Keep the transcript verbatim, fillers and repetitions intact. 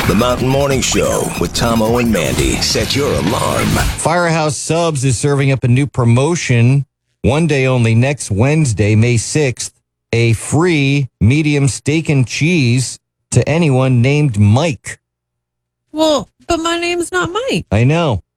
The Mountain Morning Show with Tomo and Mandy. Set your alarm. Firehouse Subs is serving up a new promotion. One day only, next Wednesday, May sixth. A free medium steak and cheese to anyone named Mike. Well, but my name's not Mike. I know.